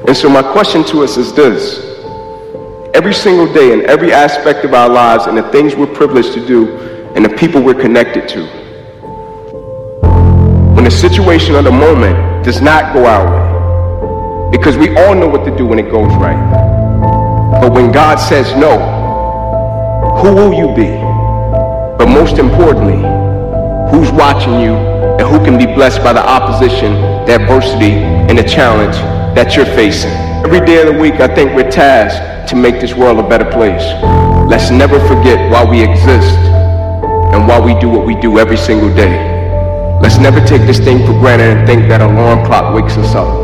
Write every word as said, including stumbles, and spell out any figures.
And so my question to us is this: every single day, in every aspect of our lives, and the things we're privileged to do, and the people we're connected to, when the situation of the moment does not go our way, because we all know what to do when it goes right, but when God says no, who will you be? But most importantly, who's watching you, and who can be blessed by the opposition, the adversity, and the challenge that you're facing? Every day of the week, I think we're tasked to make this world a better place. Let's never forget why we exist and why we do what we do every single day. Let's never take this thing for granted and think that an alarm clock wakes us up.